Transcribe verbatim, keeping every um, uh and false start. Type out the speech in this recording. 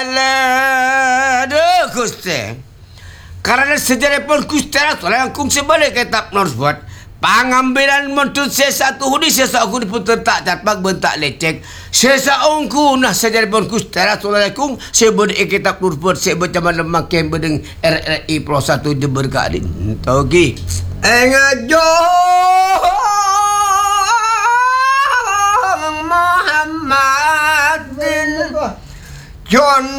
Aduh, Gusti. Karena sejarah pun Gusti Ratu yang kung sebalik kitab Norsbuat. Pangambilan mentut sesa tu hudi sesa aku diputar tak catpak bentak lecek. Sesa ongku nah sejarah pun Gusti Ratu yang kung sebut kitab Norsbuat sebut zaman lemak yang bedeng R R I Pro satu Jember Kadin. Tahu ki? Engajo Muhammadin John